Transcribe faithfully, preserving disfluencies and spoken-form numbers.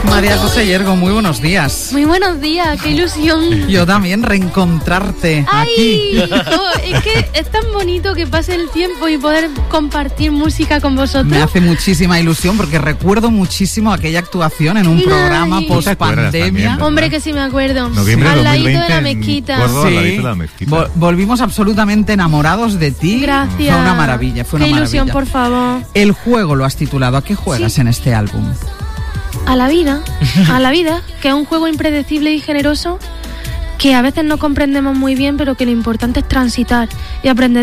María José Yergo, muy buenos días. Muy buenos días, qué ilusión. Yo también, reencontrarte Ay, aquí. oh, es que es tan bonito que pase el tiempo y poder compartir música con vosotros. Me hace muchísima ilusión porque recuerdo muchísimo aquella actuación en un Ay. programa post pandemia. Hombre, que sí me acuerdo. Noviembre al de ladito de la en mezquita. Córdoba, Sí. al ladito de la mezquita. Vol- volvimos absolutamente enamorados de ti. Gracias. Fue una maravilla, fue una Qué ilusión, maravilla. por favor. El juego lo has titulado. ¿A qué juegas Sí. en este álbum? A la vida, a la vida, que es un juego impredecible y generoso que a veces no comprendemos muy bien, pero que lo importante es transitar y aprender